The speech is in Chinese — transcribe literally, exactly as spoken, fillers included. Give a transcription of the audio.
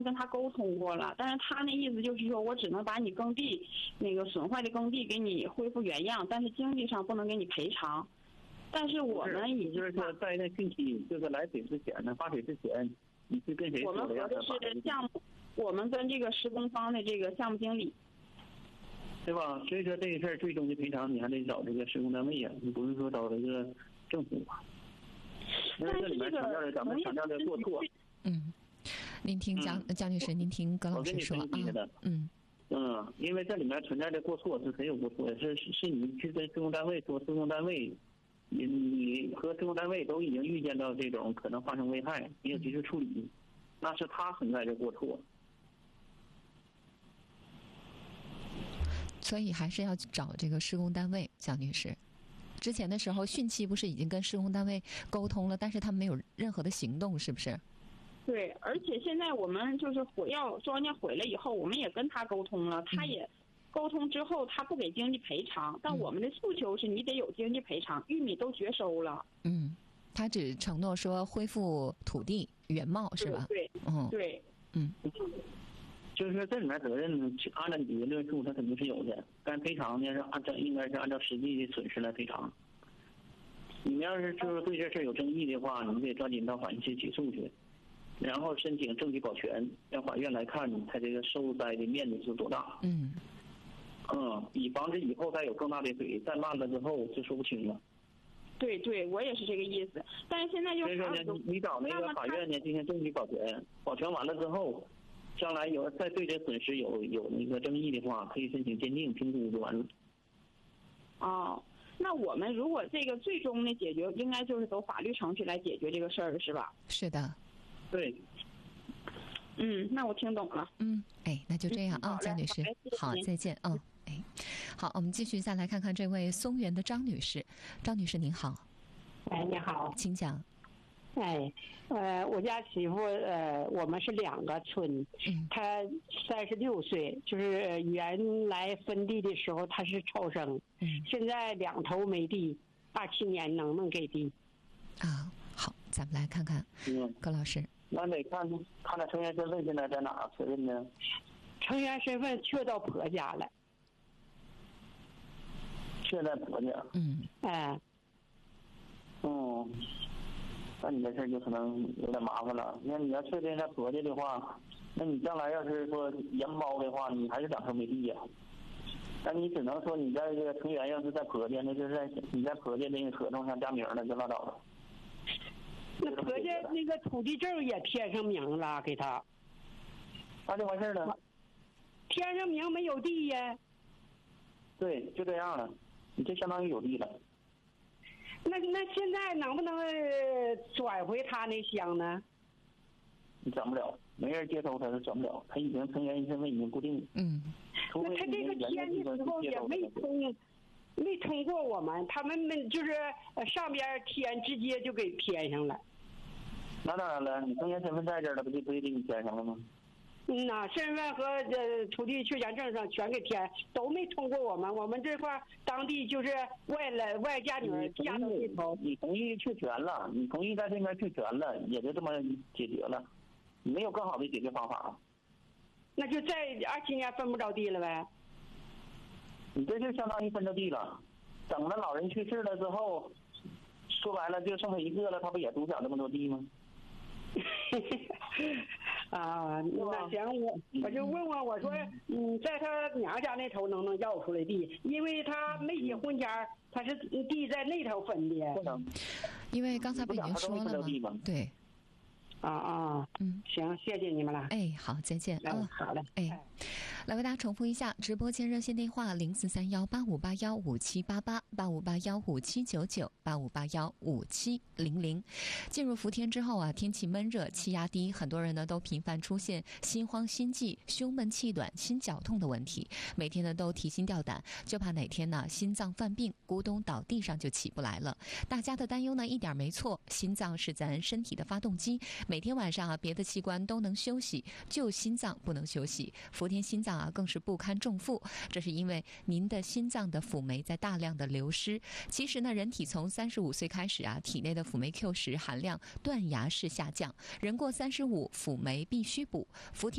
跟他沟通过了，但是他那意思就是说我只能把你耕地那个损坏的耕地给你恢复原样，但是经济上不能给你赔偿。但是我们已经就是说在那汛期就是来水之前呢，发水之前，你是跟谁我们合的是项目，我们跟这个施工方的这个项目经理， 对吧？所以说这个事儿最终的赔偿你还得找这个施工单位呀、啊，你不是说找这个政府吧？ 但是这个强调的咱们强调的过错。 嗯，您听江江律师，您听葛老师说啊。嗯嗯，因为这里面存在的过错是谁有过错？是是是你去跟施工单位说，施工单位。你你和施工单位都已经预见到这种可能发生危害，没有及时处理，那是他存在着过错。 所以还是要找这个施工单位，蒋女士。之前的时候，汛期不是已经跟施工单位沟通了，但是他们没有任何的行动，是不是？ 对，而且现在我们就是毁要庄稼毁了以后，我们也跟他沟通了，他也。嗯沟通之后，他不给经济赔偿，但我们的诉求是你得有经济赔偿。玉米都绝收了。 嗯，他只承诺说恢复土地原貌，是吧？ 对， 嗯， 对， 嗯， 就是说这里面责任按照你的论述，它肯定是有的，但赔偿呢是按照应该是按照实际的损失来赔偿。你们要是就是对这事有争议的话，你得抓紧到法院去起诉去，然后申请证据保全，让法院来看你它这个受灾的面积是多大。 嗯。 嗯，以防止以后再有更大的水，再慢了之后就说不清了。 对对，我也是这个意思。但是现在就所以说呢，你你找那个法院呢进行证据保全，保全完了之后，将来有再对这损失有有那个争议的话，可以申请鉴定评估就完了。 哦，那我们如果这个最终的解决，应该就是走法律程序来解决这个事儿，是吧？ 是的。 对。 嗯，那我听懂了。 嗯，哎，那就这样啊，江女士，好，再见啊。哎，好，我们继续再来看看这位松原的张女士。张女士您好。 哎，你好， 请讲。 哎，呃，我家媳妇，呃，我们是两个村， 嗯， 她三十六岁，就是原来分地的时候她是超生， 嗯， 现在两头没地，二七年能不能给地？ 啊，好，咱们来看看， 嗯， 葛老师。 那得看看他成员身份现在在哪确认呢？ 成员身份确到婆家了。 确在婆家。 嗯。 哎。 嗯，那你这事就可能有点麻烦了。那你要确定在婆家的话，那你将来要是说延包的话，你还是两头没地呀。那你只能说你在这个成员要是在婆家，那就是在你在婆家那个合同上加名了，就拉倒了。 那婆家那个土地证也填上名了，给他。 那就完事了。 填上名没有地呀？ 对，就这样了，你这相当于有地了。 那那现在能不能转回他那乡呢？ 你转不了，没人接收他，他转不了，他已经成员身份已经固定了。 嗯。 那他这个填的时候也没通。没通过我们，他们们就是上边填直接就给填上了。 那当然了，你成员身份在这儿了，不就不给你填上了吗？ 嗯呐，身份和呃土地确权证上全给填，都没通过我们。我们这块当地就是外来外家女儿家的地头。 你同意确权了，你同意在这边确权了，也就这么解决了，没有更好的解决方法。 那就在二七年分不着地了呗。 你这就相当于分着地了，等着老人去世了之后，说白了就剩下一个了，他不也独享这么多地吗？ 啊，那行，我我就问问，我说，嗯，在他娘家那头能不能要出来地？因为他没结婚前，他是地在那头分的。 不能， 因为刚才不已经说了吗？对。 啊啊， 嗯， 行，谢谢你们了。 哎，好，再见。 嗯，好的。 哎，来为大家重复一下直播间热线电话：零四三幺八五八幺五七八八八五八幺五七九九八五八幺五七零零。进入伏天之后啊，天气闷热，气压低，很多人呢都频繁出现心慌、心悸、胸闷气短、心绞痛的问题，每天呢都提心吊胆，就怕哪天呢心脏犯病，咕咚倒地上就起不来了。大家的担忧呢一点没错，心脏是咱身体的发动机。每天晚上啊，别的器官都能休息，就心脏不能休息。伏天心脏啊，更是不堪重负。这是因为您的心脏的辅酶在大量的流失。其实呢，人体从三十五岁开始啊，体内的辅酶 Q 十含量断崖式下降。人过三十五，辅酶必须补。伏天